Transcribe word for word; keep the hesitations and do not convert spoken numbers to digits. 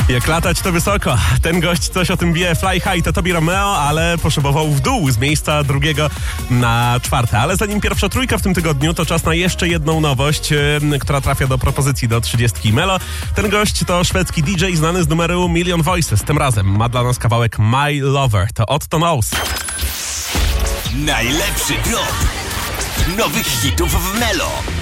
Jak latać to wysoko. Ten gość coś o tym wie. Fly High to Tobi Romeo, ale poszybował w dół z miejsca drugiego na czwarte. Ale zanim pierwsza trójka w tym tygodniu, to czas na jeszcze jedną nowość, yy, która trafia do propozycji do trzydziestki Melo. Ten gość to szwedzki D J znany z numeru Million Voices. Tym razem ma dla nas kawałek My Lover. To Otto Knows. Najlepszy drop nowych hitów w Melo.